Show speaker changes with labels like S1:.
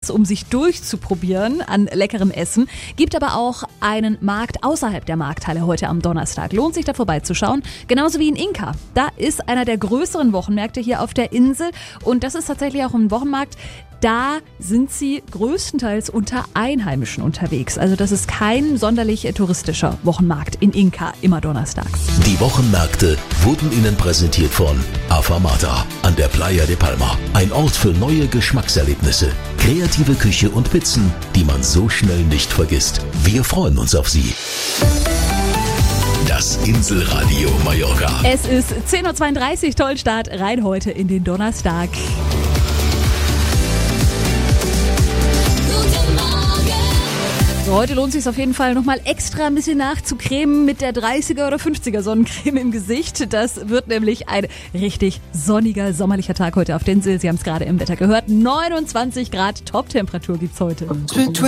S1: Platz, um sich durchzuprobieren an leckerem Essen. Gibt aber auch einen Markt außerhalb der Markthalle heute am Donnerstag. Lohnt sich da vorbeizuschauen. Genauso wie in Inka. Da ist einer der größeren Wochenmärkte hier auf der Insel. Und das ist tatsächlich auch ein Wochenmarkt. Da sind sie größtenteils unter Einheimischen unterwegs. Also das ist kein sonderlich touristischer Wochenmarkt in Inka, immer donnerstags.
S2: Die Wochenmärkte wurden Ihnen präsentiert von Afamata an der Playa de Palma. Ein Ort für neue Geschmackserlebnisse, kreative Küche und Pizzen, die man so schnell nicht vergisst. Wir freuen uns auf Sie. Das Inselradio Mallorca.
S1: Es ist 10.32 Uhr, tollen Start rein heute in den Donnerstag. Heute lohnt es sich auf jeden Fall nochmal extra ein bisschen nachzucremen mit der 30er oder 50er Sonnencreme im Gesicht. Das wird nämlich ein richtig sonniger, sommerlicher Tag heute auf der Insel. Sie haben es gerade im Wetter gehört. 29 Grad Top-Temperatur gibt's heute.